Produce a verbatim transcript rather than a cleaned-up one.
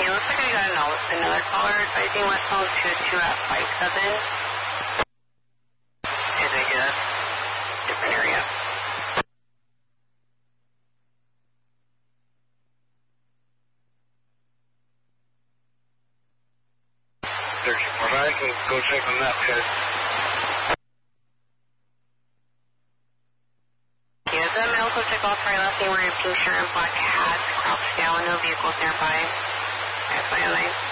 it looks like I got another, another caller advising West Zone two two at five seven. Did they do that? Different area. thirteen four nine, we'll go check on that, guys. Yeah, the medical check all three last name wearing pink shirt and black hats, crouched down, no vehicles nearby. That's my line.